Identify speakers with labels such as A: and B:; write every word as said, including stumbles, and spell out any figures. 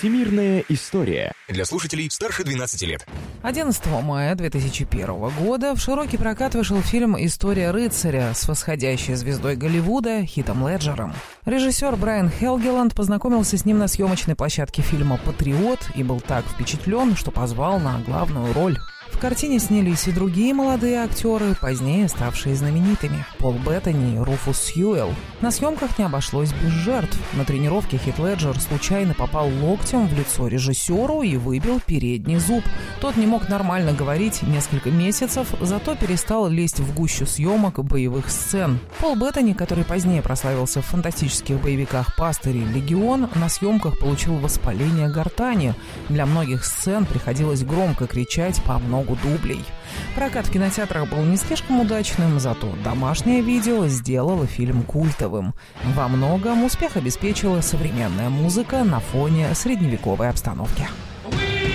A: Всемирная история.
B: Для слушателей старше двенадцати лет.
C: одиннадцатого мая две тысячи первого года в широкий прокат вышел фильм «История рыцаря» с восходящей звездой Голливуда Хитом Леджером. Режиссер Брайан Хелгеланд познакомился с ним на съемочной площадке фильма «Патриот» и был так впечатлен, что позвал на главную роль. В картине снялись и другие молодые актеры, позднее ставшие знаменитыми. Пол Беттани и Руфус Сьюэлл. На съемках не обошлось без жертв. На тренировке Хит Леджер случайно попал локтем в лицо режиссеру и выбил передний зуб. Тот не мог нормально говорить несколько месяцев, зато перестал лезть в гущу съемок боевых сцен. Пол Беттани, который позднее прославился в фантастических боевиках «Пастырь» и «Легион», на съемках получил воспаление гортани. Для многих сцен приходилось громко кричать по много дублей. Прокат в кинотеатрах был не слишком удачным, зато домашнее видео сделало фильм культовым. Во многом успех обеспечила современная музыка на фоне средневековой обстановки.